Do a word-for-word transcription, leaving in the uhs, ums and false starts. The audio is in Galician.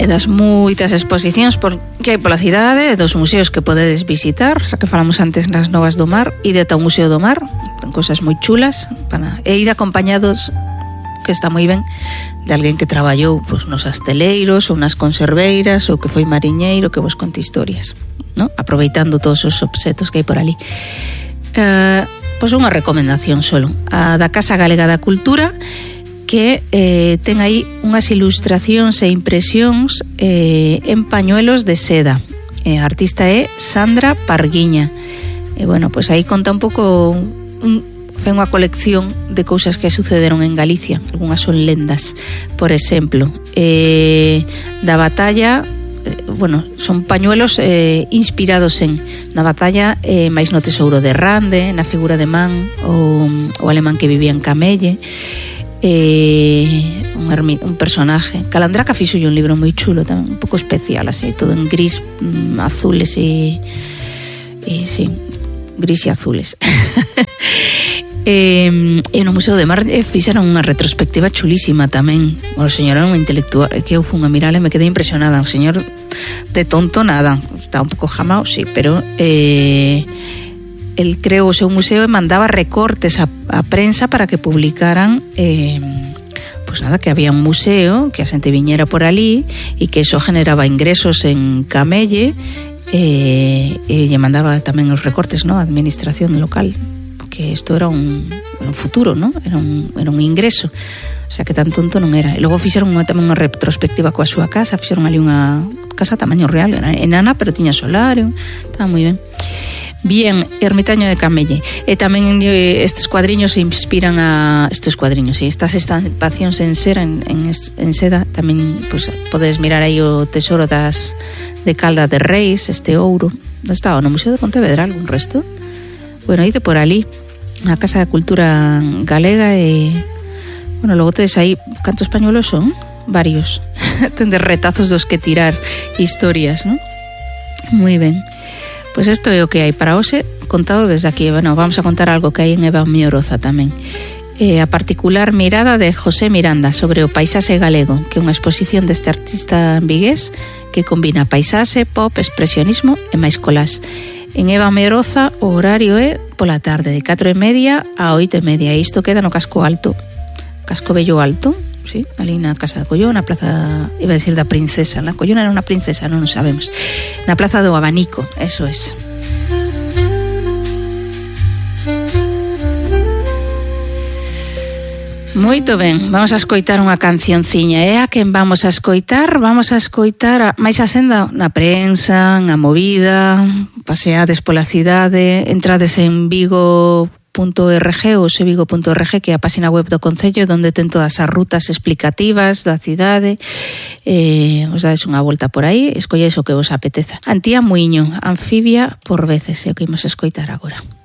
e das moitas exposicións por, que hai pola cidade, dos museos que podedes visitar, xa que falamos antes nas Novas do Mar, ide ata o Museo do Mar, ten cosas moi chulas, para, e ide acompañados, que está moi ben, de alguén que traballou pues, nos asteleiros ou nas conserveiras ou que foi mariñeiro, que vos conte historias, ¿no? Aproveitando todos os obxetos que hai por ali. Uh, pois unha recomendación solo, a da Casa Galega da Cultura, que eh, ten aí unhas ilustracións e impresións eh, en pañuelos de seda. Eh, a artista é Sandra Parguiña. E bueno, pois aí conta un pouco, un, fai unha colección de cousas que sucederon en Galicia. Algunhas son lendas, por exemplo, eh, da batalla. Bueno, son pañuelos eh, inspirados en na batalla, eh, máis no tesouro de Rande, na figura de Man, o, o alemán que vivía en Camelle. Eh, un, ermi, un personaje. Calandraca fixo un libro moi chulo tamén, un pouco especial, así, todo en gris, mm, azules e, e sí, gris e azules. E, e no Museo de Mar eh, fixeron unha retrospectiva chulísima tamén. O señor era un intelectual, que eu fun a mirar e me quedei impresionada. O señor de tonto nada, está un pouco jamao, sí, pero eh, el creou o seu museo e mandaba recortes a, a prensa para que publicaran eh, pues nada, que había un museo, que a xente viñera por ali e que eso generaba ingresos en Camelle, eh, e lle mandaba tamén os recortes, ¿no? A administración local, que isto era un, un futuro, ¿no? Era un, era un ingreso, o sea que tan tonto non era. E logo fixeron unha, tamén unha retrospectiva coa súa casa, fixeron ali unha casa tamaño real, era enana, pero tiña solario, estaba moi ben. Bien, Ermitaño de Camelle. E tamén eh, estes cuadriños se inspiran a... Estes cuadriños, sí, estas estampacións en cera, en, en, en seda, tamén pues, podes mirar aí o tesoro das de Calda de Reis, este ouro. Non estaba no Museo de Pontevedra algún resto? Bueno, ide por ali, a Casa de Cultura Galega e... Bueno, logo tedes aí, cantos pañuelos son? Varios. Tendes retazos dos que tirar historias, ¿no? Moi ben. Pois pues isto é o que hai para hoxe, contado desde aquí. Bueno, vamos a contar algo que hai en Eva Mioroza tamén. Eh, a particular mirada de José Miranda sobre o paisaxe galego, que é unha exposición deste artista vigués que combina paisaxe, pop, expresionismo e máis colás. En Eva Mioroza o horario é pola tarde, de catro e media a oito e media. E isto queda no Casco Alto, Casco Bello Alto, sí, ali na Casa da Collón, na plaza, iba a decir da Princesa, na Collón era unha princesa, non o sabemos, na Plaza do Abanico, eso es. Moito ben, vamos a escoitar unha cancionciña. E a quen vamos a escoitar? Vamos a escoitar a, máis a senda na prensa, na movida, paseades pola cidade, entrades en Vigo punto org ou sevigo punto org, que é a página web do Concello, onde ten todas as rutas explicativas da cidade. Eh, os dades unha volta por aí, escolledes o que vos apeteza. Antía Muiño, Anfibia por veces, é o que imos escoitar agora.